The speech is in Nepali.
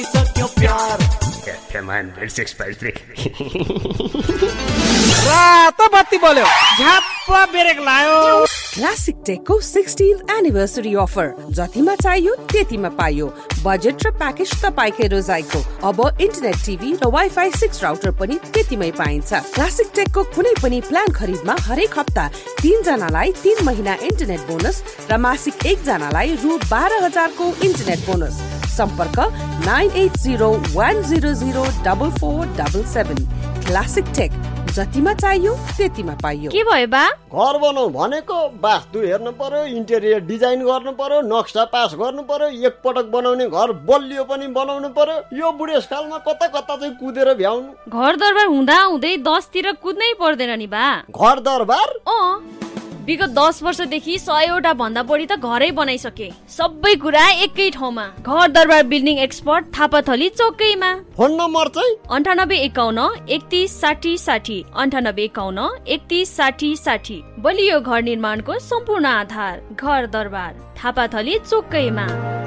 सक्यो प्यार रातो बत्ती बोल्यो झ्याप्प ब्रेक लायो। क्लासिक टेकको 16th एनिभर्सरी अफर, जतिमा चाहियो त्यतिमा पाइयो। बजेट र प्याकेज तपाईकै रोजाइको। अब इन्टरनेट टिभी र वाइफाई 6 राउटर पनि त्यतिमै पाइन्छ। क्लासिक टेकको कुनै पनि प्लान खरिदमा हरेक हप्ता 3 जनालाई 3 महिना इन्टरनेट बोनस र मासिक 1 जनालाई रु 12,000 को इन्टरनेट बोनस। सम्पर्क 9801004477। क्लासिक टेक, जतिमा चाहियो त्यतिमा पाइयो। के भयो बा? घर बनाऊ भनेको वास्तु हेर्नु पर्यो, इन्टेरियर डिजाइन गर्नु पर्यो, नक्सा पास गर्नु पर्यो, एक पटक बनाउने घर बलियो पनि बनाउनु पर्यो। यो बुढेसकालमा कता कता चाहिँ कुदेर भ्याउनु। घर दरबार हुँदा हुँदै 10 तिर कुद्नै पर्दैन नि बा। घर दरबार विगत 10 वर्षदेखि 100 भन्दा बढी त घरै बनाइसके। सबै कुरा एकै ठाउँमा। घर दरबार building expert, Thapathali चौकैमा। Phone number चाहिँ 9851 31 60 60। 9851 31 60 60। बलियो घर निर्माणको सम्पूर्ण आधार घर दरबार, थापाथली चौकैमा।